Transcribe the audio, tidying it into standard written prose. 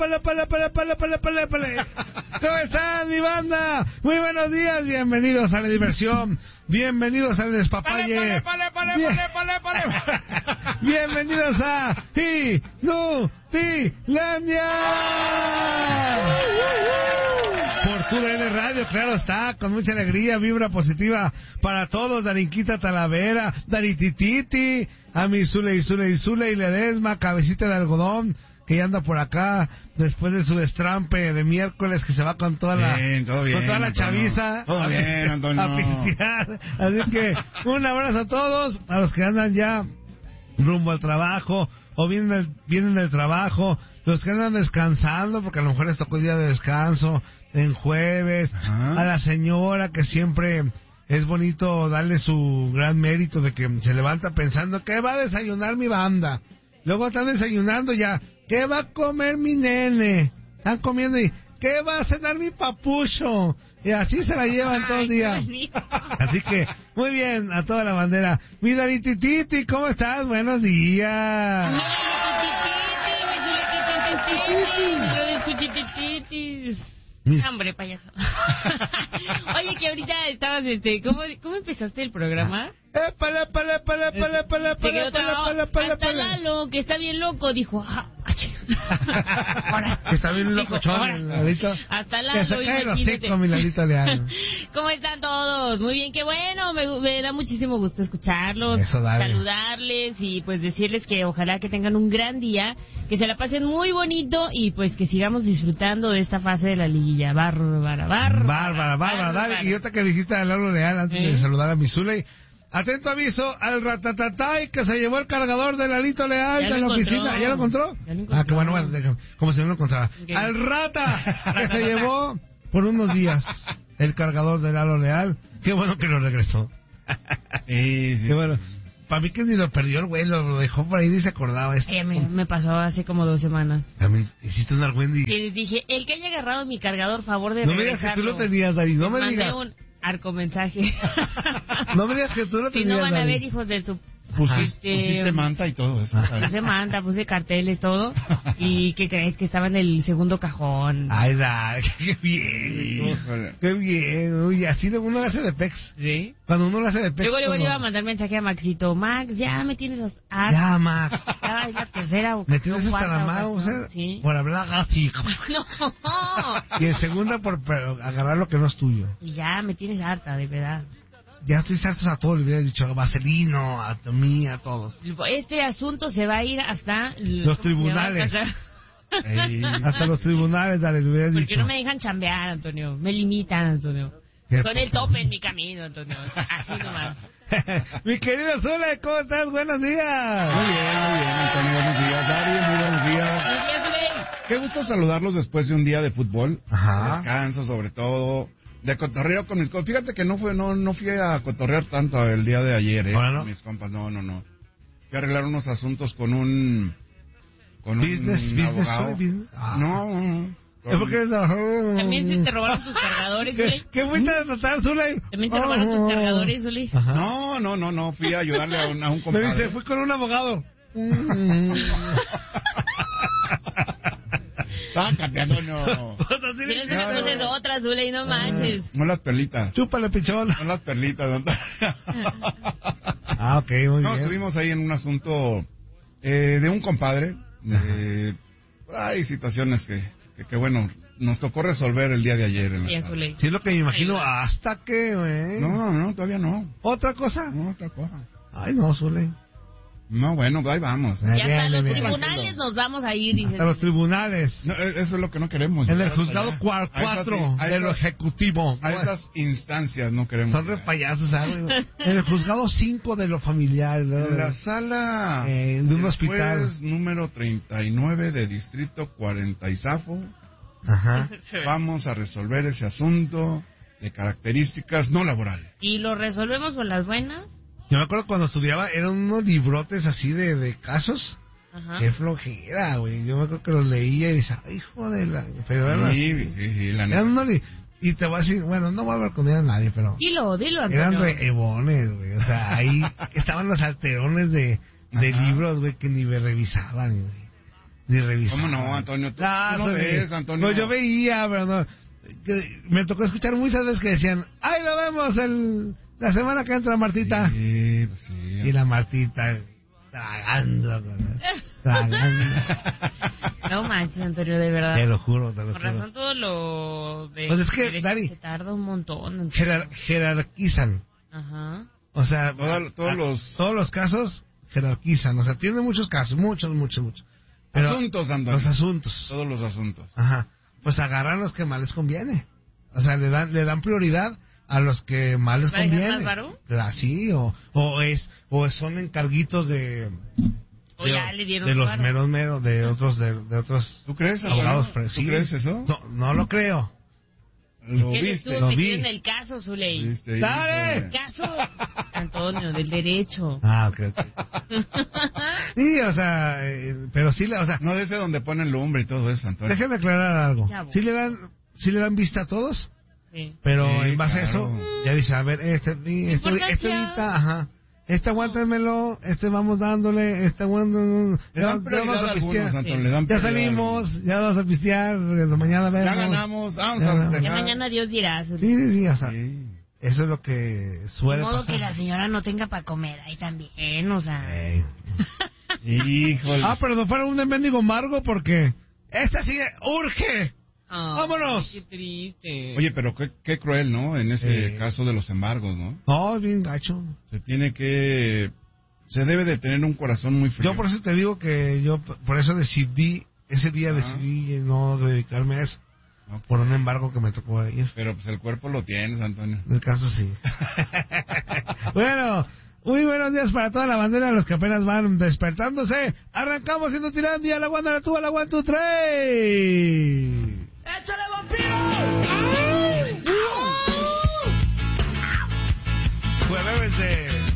¿Cómo están, mi banda? Muy buenos días, bienvenidos a la diversión, bienvenidos al despapalle. Bienvenidos a Inutilandia. Por TUDN Radio, claro está, con mucha alegría, vibra positiva para todos, Darinquita Talavera, Daritititi, a mi Zule y Ledesma, cabecita de algodón, que ya anda por acá después de su destrampe de miércoles, que se va con toda la con toda la chaviza todo bien, Antonio. A pistear. Así que un abrazo a todos, a los que andan ya rumbo al trabajo o vienen del trabajo, los que andan descansando porque a lo mejor les tocó día de descanso en jueves. Ajá. A la señora que siempre es bonito darle su gran mérito de que se levanta pensando ¿qué va a desayunar mi banda? Luego están desayunando ya, ¿qué va a comer mi nene? Están comiendo y ¿qué va a cenar mi papucho? Y así se la llevan todo el día. Así que, muy bien, a toda la bandera. Mi Daritititi, ¿cómo estás? Buenos días. Hombre, payaso. Oye, que ahorita estabas, ¿cómo empezaste el programa? Hasta Lalo, que está bien loco, dijo, ahora. Que está bien loco, Lalito. Hasta Lalo, que se cae los cinco, mi Lalito Leal. ¿Cómo están todos? Muy bien, qué bueno, me da muchísimo gusto escucharlos, saludarles y pues decirles que ojalá que tengan un gran día, que se la pasen muy bonito y pues que sigamos disfrutando de esta fase de la liguilla. Bárbara. Dale. Y otra que dijiste a Lalo Leal antes de saludar a mi Zule. Atento aviso al ratatatay que se llevó el cargador de Lalito Leal de la oficina. ¿Ya lo encontró? Qué bueno, déjame, como si no lo encontrara. Okay. Al rata que se llevó por unos días el cargador de Lalo Leal. Qué bueno que lo regresó. Sí. Qué bueno. Para mí que ni lo perdió el güey, lo dejó por ahí ni se acordaba. Me pasó hace como 2 semanas. A mí hiciste un argüendi. Y les dije, el que haya agarrado mi cargador, favor de no regresarlo. No me digas que tú lo tenías, David, no me digas. Arco mensaje. No me digas que tú lo tenías. Si no van a ver, hijos de su... Pusiste manta y todo eso. Puse manta, puse carteles, todo. ¿Y qué crees? Que estaba en el segundo cajón. Ay, qué bien. Qué bien. Uy, así uno lo hace de pex. ¿Sí? Cuando uno lo hace de pex. Luego le iba a mandar mensaje a Maxito. Max, ya me tienes harta. Ya, Max. Ya es la tercera o me tienes hasta la mano, ¿sí? Por hablar así. No. Y en segunda por agarrar lo que no es tuyo. Y ya me tienes harta, de verdad. Ya estoy hartos a todos, le hubiera dicho a Vaselino, a mí, a todos. Este asunto se va a ir hasta... los tribunales. Hasta los tribunales, dale, le hubiera dicho. Porque no me dejan chambear, Antonio. Me limitan, Antonio. Son el tope en mi camino, Antonio. Así nomás. Mi querido Zule, ¿cómo estás? Buenos días. Muy bien, Antonio. Buenos días, Dari. Muy buenos días. Buenos días, Zule. Qué gusto saludarlos después de un día de fútbol. Ajá. Descanso, sobre todo. De cotorreo con mis compas. Fíjate que no fui a cotorrear tanto el día de ayer, ¿No? Con mis compas. No. Fui a arreglar unos asuntos con un business abogado. Business. No. ¿Es porque también se te robaron tus cargadores, Zule? ¿Qué fuiste a tratar, Zule? ¿También te robaron tus cargadores, Zule? No. Fui a ayudarle a un compadre. Me dice, fui con un abogado. Sácate, Antonio. Si no se me conoces otra, Zule, y no manches. No las perlitas. Chúpale, pichón. No las perlitas, don Antonio. Ok, muy bien. No, estuvimos ahí en un asunto de un compadre. Hay situaciones que bueno, nos tocó resolver el día de ayer. Sí, Zule. Sí, es lo que me imagino. ¿Hasta qué, güey? No, todavía no. ¿Otra cosa? No, otra cosa. Ay, no, Zule. No, bueno, ahí vamos. Y hasta los tribunales nos vamos a ir, dice. A los tribunales. No, eso es lo que no queremos. En el juzgado 4 de lo ejecutivo. A esas instancias no queremos. Son re payasos, ¿sabes? En el juzgado 5 de lo familiar. ¿no? En la sala de un hospital. Número 39 de Distrito 40 y Zafo. Ajá. Vamos a resolver ese asunto de características no laborales. ¿Y lo resolvemos con las buenas? Yo me acuerdo cuando estudiaba, eran unos librotes así de casos. Ajá. Qué flojera, güey. Yo me acuerdo que los leía y decía, ay, hijo de la... Pero sí, la neta. Y te voy a decir, bueno, no voy a hablar con ella a nadie, pero... Dilo, Antonio. Eran reebones, güey. O sea, ahí estaban los alterones de libros, güey, que ni me revisaban, güey. ni revisaba. ¿Cómo no, Antonio? ¿Tú no ves, Antonio? No, yo veía, pero no. Me tocó escuchar muchas veces que decían, ¡ay, lo vemos la semana que entra Martita! Sí, pues sí. Y la Martita tragando. No manches, Antonio, de verdad. Te lo juro. Por razón todo lo de... Pues es que, Dari, se tarda un montón. Jerarquizan. Ajá. O sea, todos los casos jerarquizan. O sea, tiene muchos casos, muchos. Pero asuntos, Antonio. Los asuntos. Todos los asuntos. Ajá. Pues agarran los que más les conviene. O sea, le dan prioridad a los que más les conviene. ¿Más varo? Sí, o son encarguitos de ya le dieron de los varo. meros de otros ¿Tú crees, abogados. ¿Tú crees eso? No lo creo. Lo ¿Quién viste. estuvo metido en el caso, Zuley? ¡Dale! El caso, Antonio, del derecho. Ok. Sí, o sea, pero sí, o sea... No de ese donde ponen lumbre y todo eso, Antonio. Déjeme aclarar algo. Chavo. Sí le dan vista a todos, Sí. pero Sí, en base a claro. eso, ya dice, a ver, este ahorita, ajá. Aguántenmelo, vamos dándole, aguántenlo. Le dan prioridad a algunos, Antonio, le dan Ya prioridad salimos, ya vamos a pistear, mañana vemos. Ya ganamos, vamos Ya a ganamos. Ya festejar. mañana Dios dirá, Zuley. Sí, o sea, Sí. eso es lo que suele De modo pasar. que la señora no tenga para comer ahí también, o sea... Híjole. Pero no fuera un mendigo amargo porque esta sí urge. ¡Vámonos! Qué triste. Oye, pero qué cruel, ¿no? En ese caso de los embargos, ¿no? No, bien gacho. Se debe de tener un corazón muy frío. Yo por eso te digo que por eso decidí no dedicarme a eso. Okay. Por un embargo que me tocó ir. Pero pues el cuerpo lo tienes, Antonio. En el caso sí. Bueno, muy buenos días para toda la bandera, los que apenas van despertándose. Arrancamos siendo Tirandia, la Wanda, la Tuba, la 1, 2, 3. ¡Échale, vampiro! Jueves de